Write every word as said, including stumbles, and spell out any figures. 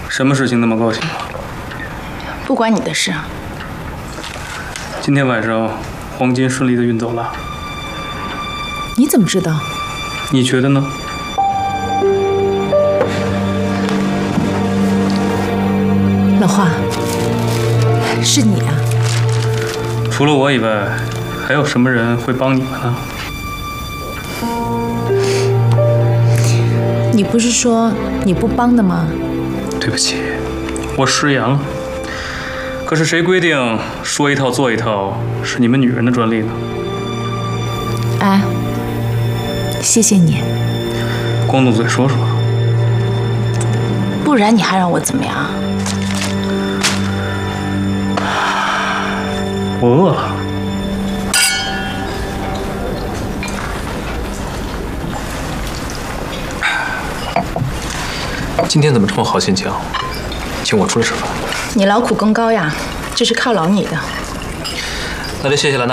什么事情那么高兴啊？ 不关你的事。 今天晚上黄金顺利的运走了。 你怎么知道？ 你觉得呢？ 老华，是你啊？ 除了我以外，还有什么人会帮你们呢？ 你不是说你不帮的吗？ 对不起，我食言了。可是谁规定说一套做一套是你们女人的专利呢？ 哎，谢谢你。 光动嘴说说。 不然你还让我怎么样？ 我饿了。 今天怎么这么好心情？请我出来吃饭。 你劳苦功高呀，这是犒劳你的。 那就谢谢兰娜。